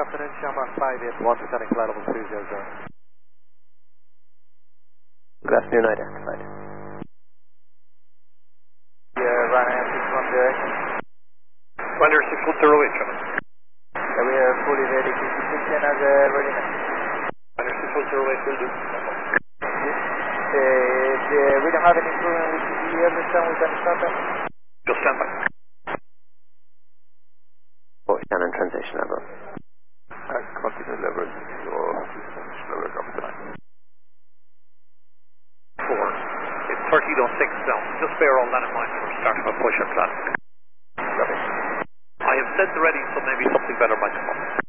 afternoon, Shamrock 581, descending flight level 200. Good afternoon, identified. Ryanair 610. Ryanair 610, Chairman. We are fully ready to position as readiness. Ryanair 610, will do. We don't have any problem with the understand we can start that? Just stand by. Oh, Shannon, transition level. Continue level, your level of time. 4. It's 1306 down. Just bear all that in mind for starting a push or class. I have said the ready, so maybe something better might come up.